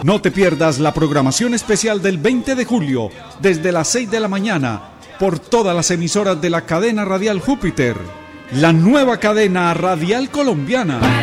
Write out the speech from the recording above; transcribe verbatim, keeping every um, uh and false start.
No te pierdas la programación especial del veinte de julio, desde las seis de la mañana, por todas las emisoras de la cadena radial Júpiter, la nueva cadena radial colombiana.